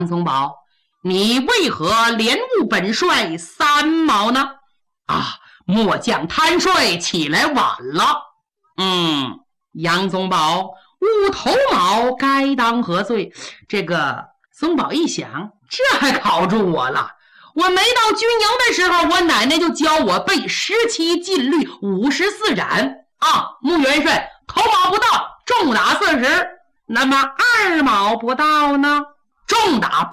宗保，你为何连误本帅3毛呢？末将贪睡起来晚了。杨宗保，误头毛该当何罪？这个宗保一想，这还考住我了。我没到军营的时候，我奶奶就教我背17禁律54斩穆元帅头毛不到，重打40，那么2毛不到呢，重打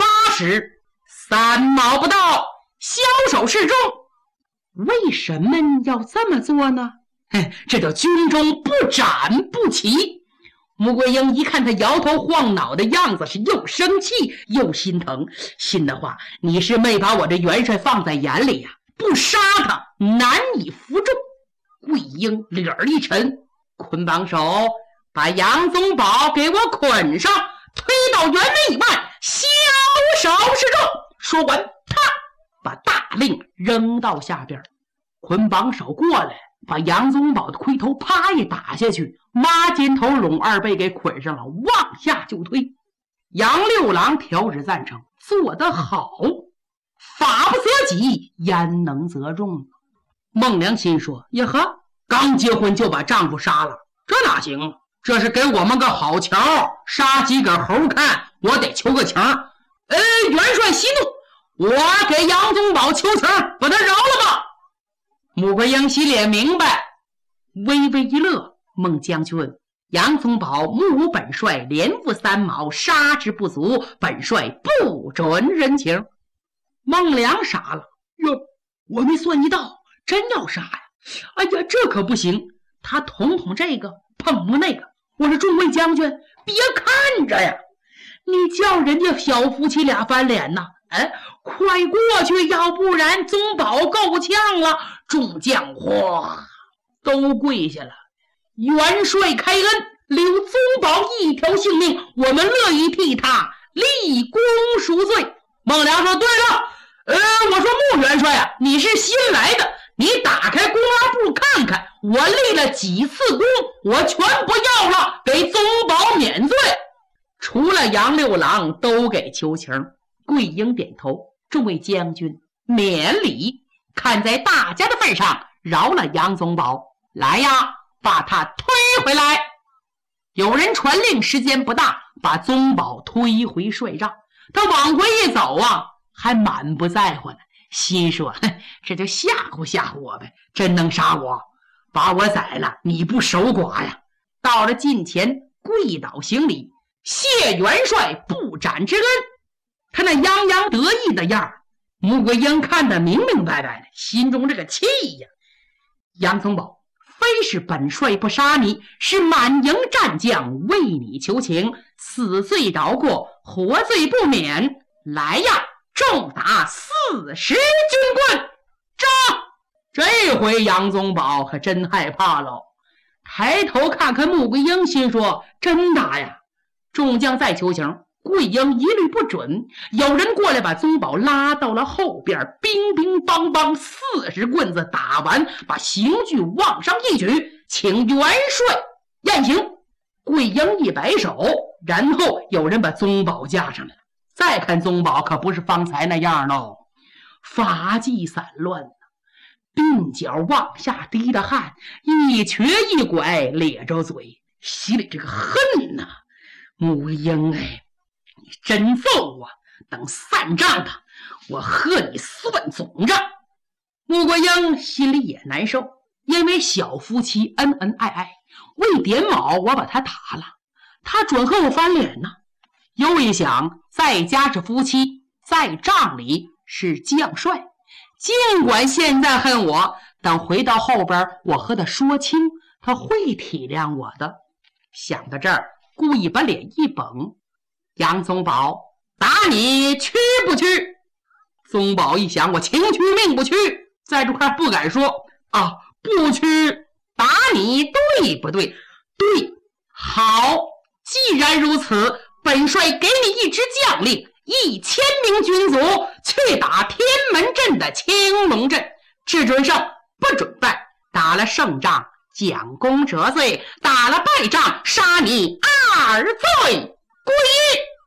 80，3毛不到，枭首示众。为什么要这么做呢？这叫军中不斩不起。穆桂英一看他摇头晃脑的样子，是又生气又心疼，心的话，你是没把我这元帅放在眼里呀，不杀他难以服众。桂英脸儿一沉，捆绑手，把杨宗保给我捆上，推到辕门以外，枭首示众。说完，他把大令扔到下边，捆绑手过来，把杨宗保的盔头啪一打下去，抹肩头拢二背给捆上了，往下就推。杨六郎调旨赞成，做得好，法不责己，焉能责众？孟良心说，呀呵，刚结婚就把丈夫杀了，这哪行？这是给我们个好瞧，杀几个猴看，我得求个情。元帅息怒，我给杨宗保求情，把他饶了吧。穆桂英心里明白，微微一乐，孟将军，杨宗保目本帅连误3毛，杀之不足，本帅不准人情。孟良傻了，哟，我没算一道，真要杀呀？哎呀，这可不行，他捅这个，碰碰那个。我说众位将军，别看着呀，你叫人家小夫妻俩翻脸呐！快过去，要不然宗保够呛了。众将哗都跪下了，元帅开恩，留宗保一条性命，我们乐意替他立功赎罪。孟良说，对了，我说穆元帅啊，你是新来的，你打开公安部看看，我立了几次功，我全不要了，给宗保免罪。除了杨六郎都给求情。桂英点头，众位将军免礼，看在大家的份上饶了杨宗保。来呀，把他推回来。有人传令，时间不大，把宗保推回帅帐。他往回一走还满不在乎呢，心说这就吓唬吓唬我呗，真能杀我，把我宰了，你不守寡呀。到了近前，跪倒行礼，谢元帅不斩之恩。他那洋洋得意的样儿，穆桂英看得明明白白的，心中这个气呀！杨宗保，非是本帅不杀你，是满营战将为你求情，死罪饶过，活罪不免。来呀，重打40军棍！扎！这回杨宗保可真害怕了，抬头看看穆桂英，心说真打呀！众将再求情，桂英一律不准。有人过来把宗保拉到了后边，乒乒乓乓40棍子打完，把刑具往上一举，请元帅验刑。桂英一摆手，然后有人把宗保架上来了。再看宗保可不是方才那样喽，发髻散乱，鬓角往下滴的汗，一瘸一拐，咧着嘴，心里这个恨呐！穆英你真揍我，等散账的我和你算总账。穆桂英心里也难受，因为小夫妻恩恩爱爱，为点卯我把他打了，他准和我翻脸呢。又一想，在家是夫妻，在帐里是将帅，尽管现在恨我，等回到后边我和他说清，他会体谅我的。想到这儿，故意把脸一绷，杨宗保，打你屈不屈？宗保一想，我情屈命不屈，在这块不敢说不屈，打你对不对？对，好，既然如此，本帅给你一支将令，1000名军卒去打天门镇的青龙镇，只准胜不准败，打了胜仗奖功折罪，打了败仗杀你2罪归一。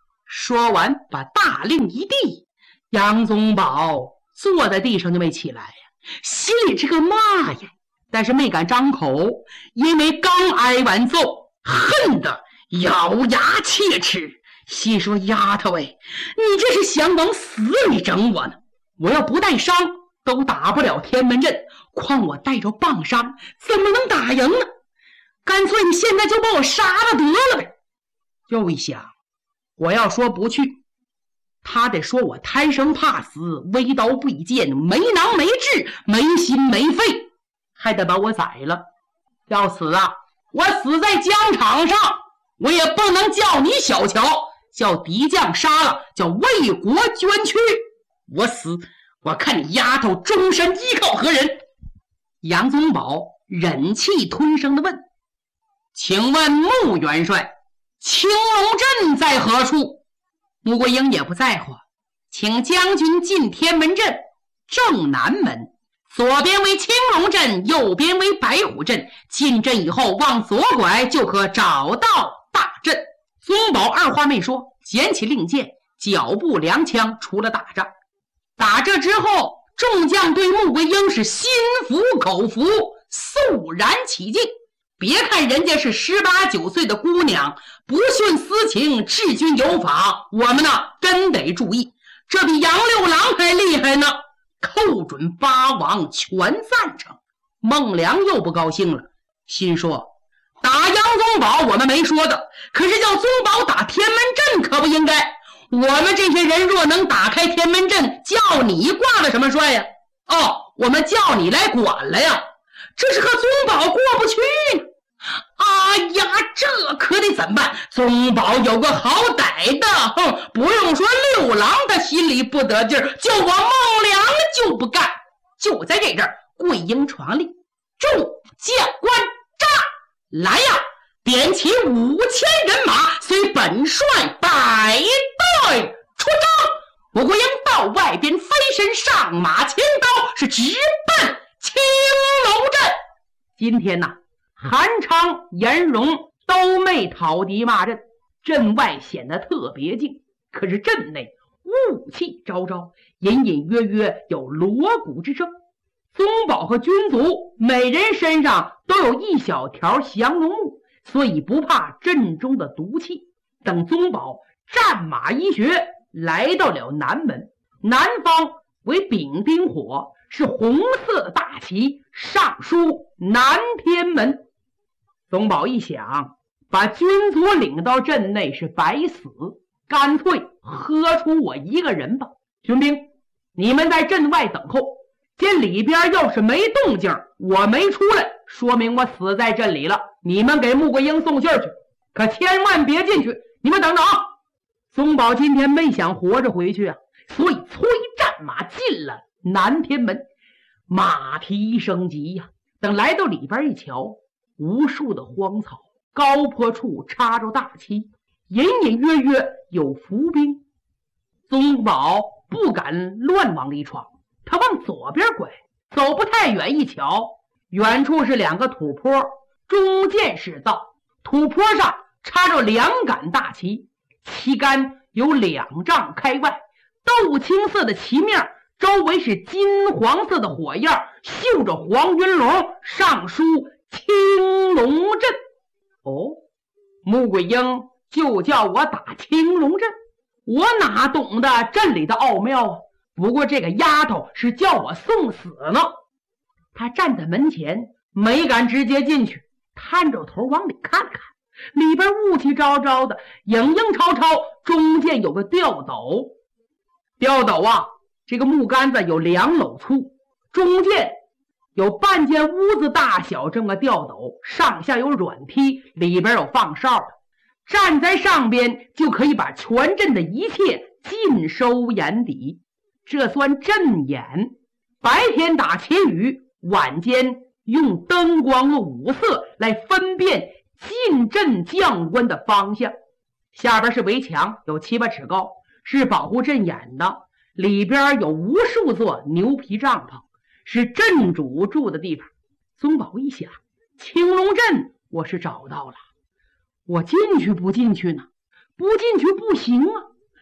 说完把大令一递，杨宗保坐在地上就没起来呀，心里这个骂呀，但是没敢张口，因为刚挨完揍，恨得咬牙切齿，心说丫头哎，你这是想往死里整我呢？我要不带伤都打不了天门阵，况我带着棒伤，怎么能打赢呢？干脆你现在就把我杀了得了呗。又一想，我要说不去，他得说我贪生怕死，微刀不以剑，没囊没智，没心没肺，还得把我宰了。要死啊，我死在疆场上，我也不能叫你小瞧，叫敌将杀了，叫为国捐躯。我死，我看你丫头终身依靠何人？杨宗保忍气吞声地问：请问穆元帅，青龙阵在何处？穆桂英也不在乎，请将军进天门阵，正南门，左边为青龙阵，右边为白虎阵，进阵以后往左拐就可找到大阵。宗保二话没说，捡起令箭，脚步踉跄出了大帐。打这之后，众将对穆桂英是心服口服，肃然起敬。别看人家是18、19岁的姑娘，不徇私情，治军有法，我们呢真得注意，这比杨六郎还厉害呢。寇准八王全赞成。孟良又不高兴了，心说打杨宗保我们没说的，可是叫宗保打天门阵可不应该。我们这些人若能打开天门阵，叫你挂了什么帅呀？我们叫你来管了呀，这是和宗保过不去呢。哎呀，这可得怎么办？宗保有个好歹的，不用说六郎他心里不得劲儿，就我孟良就不干。就在这阵儿，桂英传令，众将官炸来呀，点起5000人马，随本帅摆队出征。穆桂英到外边飞身上马牵刀，是直奔青龙阵。今天呐，韩昌、颜荣都没讨敌骂阵，阵外显得特别静，可是阵内雾气昭昭，隐隐约约有锣鼓之声。宗保和军卒每人身上都有一小条降龙木，所以不怕阵中的毒气。等宗保战马一学，来到了南门，南方为丙丁火，是红色的大旗，上书南天门。宗保一想，把军卒领到阵内是白死，干脆喝出我一个人吧。军兵，你们在阵外等候，见里边要是没动静，我没出来，说明我死在阵里了。你们给穆桂英送信去，可千万别进去，你们等着啊！宗保今天没想活着回去啊，所以催战马进了南天门。马蹄声急呀，等来到里边一瞧，无数的荒草，高坡处插着大旗，隐隐约约有伏兵。宗保不敢乱往里闯，他往左边拐，走不太远一瞧，远处是2个土坡，中间是道，土坡上插着2杆大旗，旗杆有2丈开外，豆青色的旗面，周围是金黄色的火焰，绣着黄云龙，上书青龙阵。穆桂英就叫我打青龙阵，我哪懂得阵里的奥妙啊？不过这个丫头是叫我送死呢。她站在门前，没敢直接进去，探着头往里看看，里边雾气昭昭的，影影绰绰，中间有个吊斗。吊斗啊，这个木杆子有2篓粗，中间有半间屋子大小这么个吊斗，上下有软梯，里边有放哨的，站在上边就可以把全阵的一切尽收眼底，这算阵眼。白天打旗语，晚间用灯光和五色来分辨进阵将官的方向。下边是围墙，有7、8尺高，是保护阵眼的，里边有无数座牛皮帐篷，是镇主住的地方。宗保一想，青龙阵我是找到了，我进去不进去呢？不进去不行啊，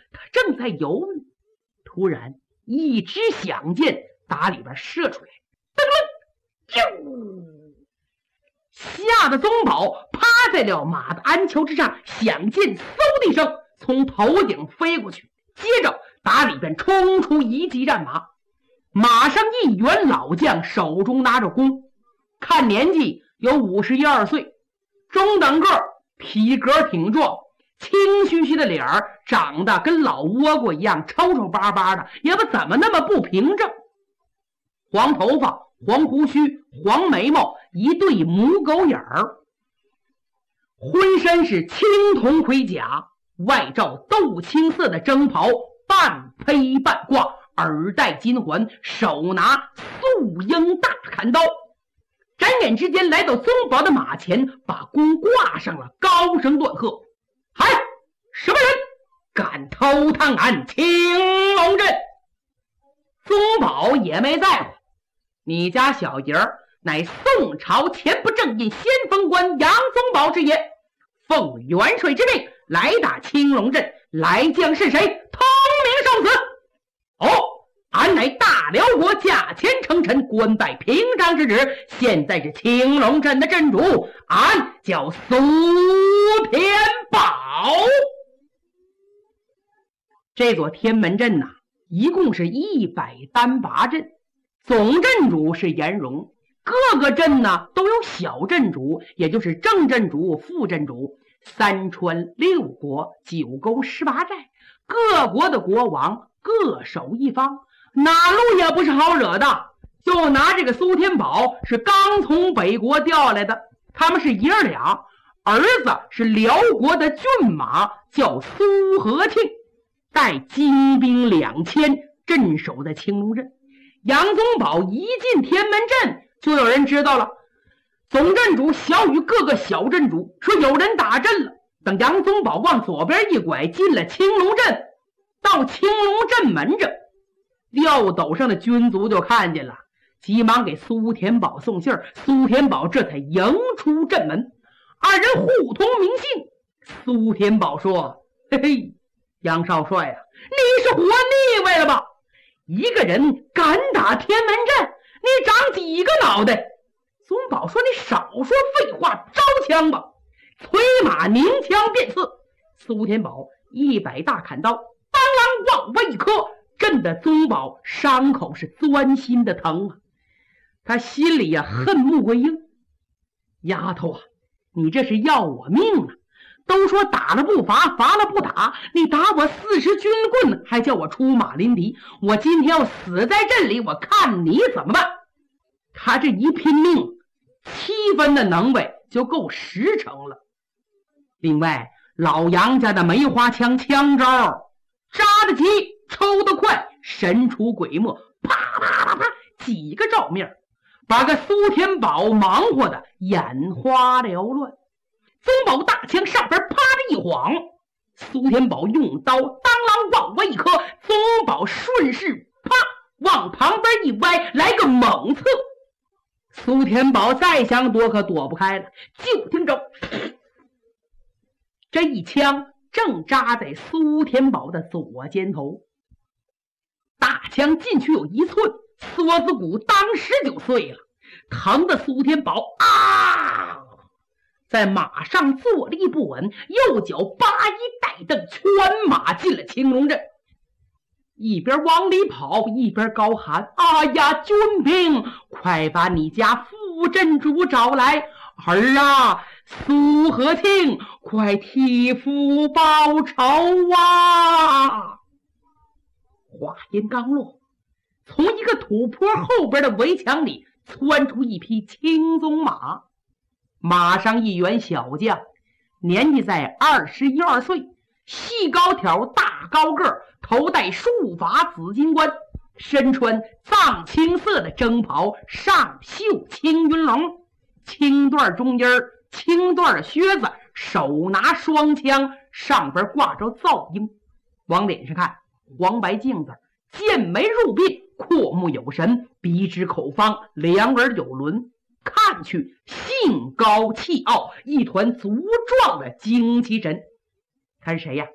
他正在犹豫，突然一支响箭打里边射出来，吓得宗保趴在了马的鞍桥之上，响箭嗖的一声从头顶飞过去，接着打里边冲出一骑战马，马上一员老将手中拿着弓，看年纪有51、2岁，中等个，体格挺壮，青须须的脸儿长得跟老倭瓜一样抽抽巴巴的，也不怎么那么不平正。黄头发，黄胡须，黄眉毛，一对母狗眼儿，浑身是青铜盔甲，外罩豆青色的征袍，半披半挂，耳戴金环，手拿素鹰大砍刀。转眼之间来到宗保的马前，把弓挂上了，高声断喝：嗨，什么人敢偷探俺青龙镇？宗保也没在乎，你家小爷儿乃宋朝前不正印先锋官杨宗保之也，奉元帅之命来打青龙镇，来将是谁？通名受死。俺乃大辽国驾前称臣，官拜平章之职，现在是青龙镇的镇主，俺叫苏天宝。这座天门镇一共是108镇，总镇主是颜荣，各个镇都有小镇主，也就是正镇主、副镇主。3川6国9沟18寨，各国的国王各守一方，哪路也不是好惹的。就拿这个苏天宝是刚从北国调来的，他们是爷儿俩，儿子是辽国的骏马，叫苏和庆，带精兵2000镇守在青龙镇。杨宗保一进天门镇，就有人知道了。总镇主小与各个小镇主说有人打阵了。等杨宗保往左边一拐，进了青龙镇，到青龙镇门这，吊斗上的军卒就看见了，急忙给苏天宝送信儿。苏天宝这才迎出镇门，二人互通名姓。苏天宝说：嘿嘿，杨少帅你是活腻歪了吧？一个人敢打天门阵，你长几个脑袋？宗保说：你少说废话，招枪吧！催马拧枪便刺。苏天宝100大砍刀，当啷往外一磕，震得宗保伤口是钻心的疼他心里恨穆桂英，丫头你这是要我命都说打了不罚，罚了不打，你打我40军棍，还叫我出马临敌，我今天要死在镇里，我看你怎么办？他这一拼命，7分的能为就够10成了。另外老杨家的梅花枪枪招扎得急，抽得快，神出鬼没，啪啪啪啪几个照面，把个苏天宝忙活的眼花缭乱。宗保大枪上边啪的一晃，苏天宝用刀当啷往外一磕，宗保顺势啪往旁边一歪，来个猛刺。苏天宝再想躲可躲不开了，就听着这一枪正扎在苏天宝的左肩头，大枪进去有1寸，梭子骨当时就碎了，疼得苏天宝在马上坐立不稳，右脚扒一带蹬，圈马进了青龙镇，一边往里跑一边高喊：哎呀，军兵，快把你家副镇主找来！儿苏和庆，快替父报仇啊！话音刚落，从一个土坡后边的围墙里窜出一匹青鬃马，马上一员小将，年纪在21、2岁，细高挑大高个，头戴束发紫金冠，身穿藏青色的征袍，上绣青云龙，青缎中衣，青缎靴子，手拿双枪，上边挂着噪鹰，往脸上看黄白镜子，剑眉入鬓，阔目有神，鼻直口方，两耳有轮，看去性高气傲，一团足壮的精气神。他是谁呀？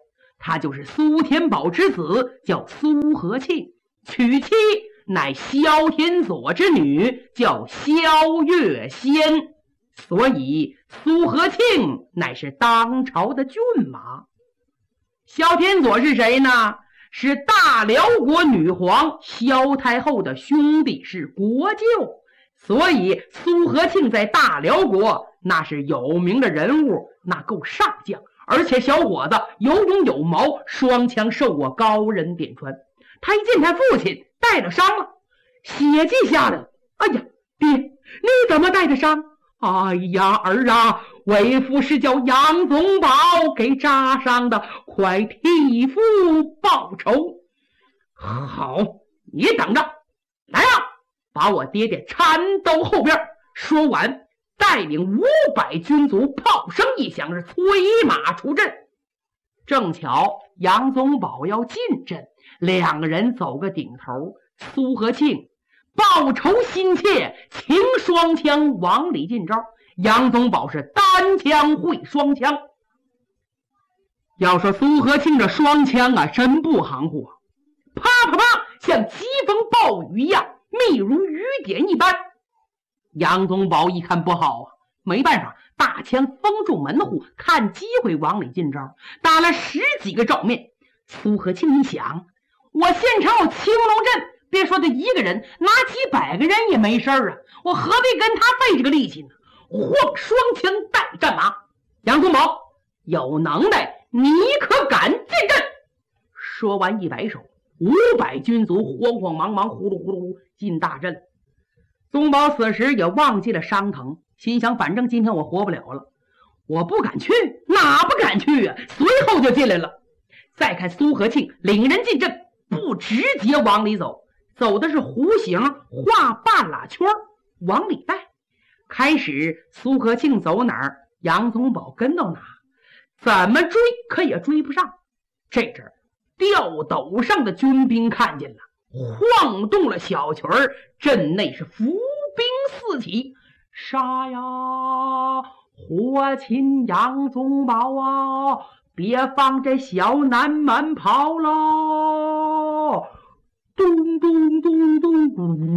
他就是苏天宝之子，叫苏和庆，娶妻乃萧天佐之女，叫萧月仙。所以苏和庆乃是当朝的骏马。萧天佐是谁呢？是大辽国女皇萧太后的兄弟，是国舅。所以苏和庆在大辽国那是有名的人物，那够上将，而且小伙子有勇有谋，双枪受过高人点传。他一见他父亲带了伤了，血迹下来了。哎呀，爹，你怎么带着伤？哎呀，儿啊，为父是叫杨宗保给扎伤的，快替父报仇。好，你等着，来啊，把我爹爹搀到后边。说完，带领500军卒，炮声一响，是催马出阵。正巧杨宗保要进阵，两个人走个顶头。苏和庆报仇心切，擎双枪往里进招。杨宗保是单枪会双枪。要说苏和庆这双枪啊，真不含糊啊，啪啪啪，像疾风暴雨一样，密如雨点一般。杨宗保一看不好啊，没办法，大枪封住门户，看机会往里进招，打了10几个照面。苏和庆一想，我现场有青龙阵，别说他一个人，拿几百个人也没事啊，我何必跟他费这个力气呢？晃双枪带战马。杨宗保，有能耐你可敢进阵？说完一摆手，500军卒慌慌忙忙呼噜呼噜进大阵。宗保此时也忘记了伤疼，心想反正今天我活不了了，我不敢去，哪不敢去啊？随后就进来了。再看苏和庆领人进阵，不直接往里走，走的是弧形，画半拉圈往里带。开始苏和庆走哪儿，杨宗保跟到哪，怎么追可也追不上。这阵吊斗上的军兵看见了，晃动了小曲儿，阵内是伏兵四起。杀呀，活擒杨宗保啊，别放这小南门跑喽！咚咚咚咚咚。